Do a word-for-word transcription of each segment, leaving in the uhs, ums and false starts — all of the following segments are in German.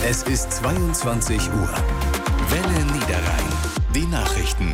Es ist zweiundzwanzig Uhr. Welle Niederrhein. Die Nachrichten.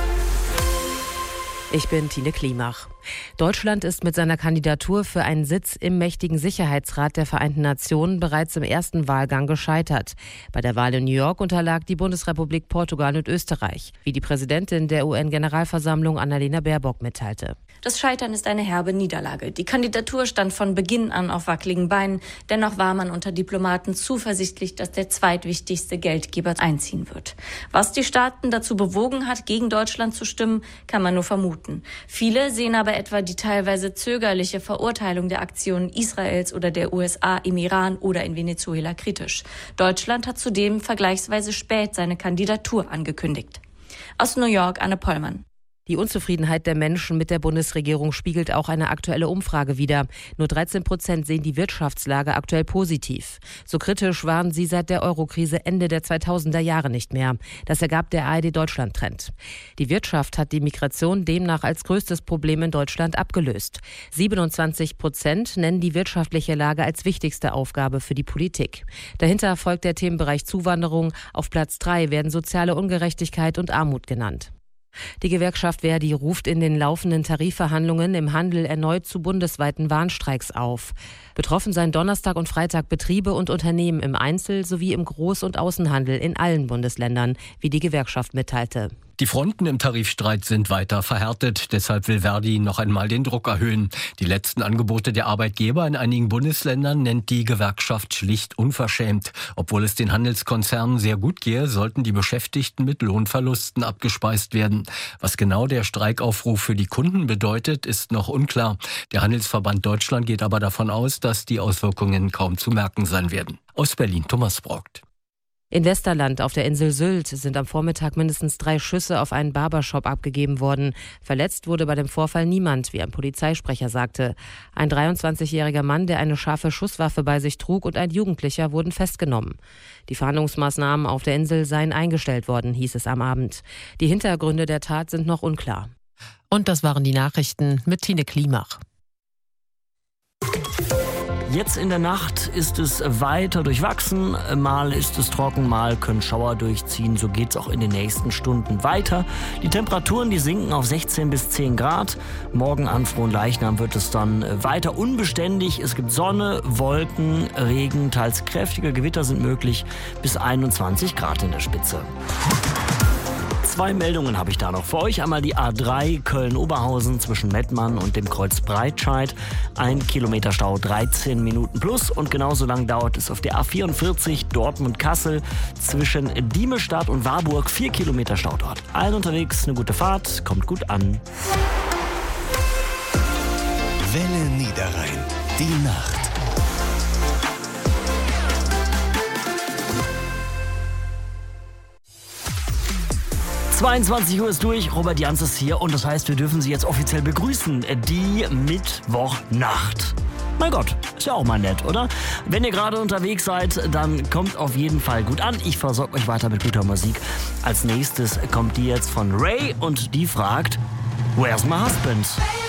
Ich bin Tine Klimach. Deutschland ist mit seiner Kandidatur für einen Sitz im mächtigen Sicherheitsrat der Vereinten Nationen bereits im ersten Wahlgang gescheitert. Bei der Wahl in New York unterlag die Bundesrepublik Portugal und Österreich, wie die Präsidentin der U N-Generalversammlung Annalena Baerbock mitteilte. Das Scheitern ist eine herbe Niederlage. Die Kandidatur stand von Beginn an auf wackeligen Beinen. Dennoch war man unter Diplomaten zuversichtlich, dass der zweitwichtigste Geldgeber einziehen wird. Was die Staaten dazu bewogen hat, gegen Deutschland zu stimmen, kann man nur vermuten. Viele sehen aber etwa die teilweise zögerliche Verurteilung der Aktionen Israels oder der U S A im Iran oder in Venezuela kritisch. Deutschland hat zudem vergleichsweise spät seine Kandidatur angekündigt. Aus New York, Anne Pollmann. Die Unzufriedenheit der Menschen mit der Bundesregierung spiegelt auch eine aktuelle Umfrage wider. Nur dreizehn Prozent sehen die Wirtschaftslage aktuell positiv. So kritisch waren sie seit der Eurokrise Ende der zweitausender Jahre nicht mehr. Das ergab der A R D-Deutschland-Trend. Die Wirtschaft hat die Migration demnach als größtes Problem in Deutschland abgelöst. siebenundzwanzig Prozent nennen die wirtschaftliche Lage als wichtigste Aufgabe für die Politik. Dahinter folgt der Themenbereich Zuwanderung. Auf Platz drei werden soziale Ungerechtigkeit und Armut genannt. Die Gewerkschaft Verdi ruft in den laufenden Tarifverhandlungen im Handel erneut zu bundesweiten Warnstreiks auf. Betroffen seien Donnerstag und Freitag Betriebe und Unternehmen im Einzel- sowie im Groß- und Außenhandel in allen Bundesländern, wie die Gewerkschaft mitteilte. Die Fronten im Tarifstreit sind weiter verhärtet. Deshalb will Verdi noch einmal den Druck erhöhen. Die letzten Angebote der Arbeitgeber in einigen Bundesländern nennt die Gewerkschaft schlicht unverschämt. Obwohl es den Handelskonzernen sehr gut gehe, sollten die Beschäftigten mit Lohnverlusten abgespeist werden. Was genau der Streikaufruf für die Kunden bedeutet, ist noch unklar. Der Handelsverband Deutschland geht aber davon aus, dass die Auswirkungen kaum zu merken sein werden. Aus Berlin, Thomas Brockt. In Westerland auf der Insel Sylt sind am Vormittag mindestens drei Schüsse auf einen Barbershop abgegeben worden. Verletzt wurde bei dem Vorfall niemand, wie ein Polizeisprecher sagte. Ein dreiundzwanzigjähriger Mann, der eine scharfe Schusswaffe bei sich trug, und ein Jugendlicher wurden festgenommen. Die Fahndungsmaßnahmen auf der Insel seien eingestellt worden, hieß es am Abend. Die Hintergründe der Tat sind noch unklar. Und das waren die Nachrichten mit Tine Klimach. Jetzt in der Nacht ist es weiter durchwachsen, mal ist es trocken, mal können Schauer durchziehen, so geht es auch in den nächsten Stunden weiter. Die Temperaturen, die sinken auf sechzehn bis zehn Grad, morgen an Fronleichnam wird es dann weiter unbeständig, es gibt Sonne, Wolken, Regen, teils kräftige Gewitter sind möglich, bis einundzwanzig Grad in der Spitze. Zwei Meldungen habe ich da noch für euch. Einmal die A drei Köln-Oberhausen zwischen Mettmann und dem Kreuz Breitscheid. Ein Kilometer Stau, dreizehn Minuten plus. Und genauso lang dauert es auf der A vierundvierzig Dortmund-Kassel zwischen Diemestadt und Warburg. Vier Kilometer Stau dort. Allen unterwegs eine gute Fahrt, kommt gut an. Welle Niederrhein. Die Nacht. zweiundzwanzig Uhr ist durch, Robert Jans ist hier und das heißt, wir dürfen Sie jetzt offiziell begrüßen, die Mittwochnacht. Mein Gott, ist ja auch mal nett, oder? Wenn ihr gerade unterwegs seid, dann kommt auf jeden Fall gut an. Ich versorge euch weiter mit guter Musik. Als nächstes kommt die jetzt von Ray und die fragt, Where's my husband?